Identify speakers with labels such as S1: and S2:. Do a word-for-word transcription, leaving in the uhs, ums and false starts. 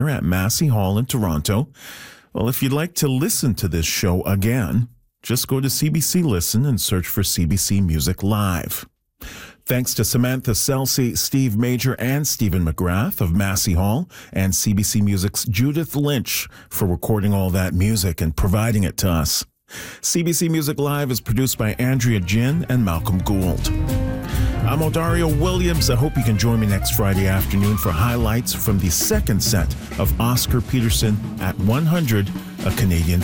S1: at Massey Hall in Toronto. Well, if you'd like to listen to this show again, just go to C B C Listen and search for C B C Music Live. Thanks to Samantha Selsey, Steve Major, and Stephen McGrath of Massey Hall, and C B C Music's Judith Lynch for recording all that music and providing it to us. C B C Music Live is produced by Andrea Jin and Malcolm Gould. I'm Odario Williams. I hope you can join me next Friday afternoon for highlights from the second set of Oscar Peterson at one hundred, A Canadian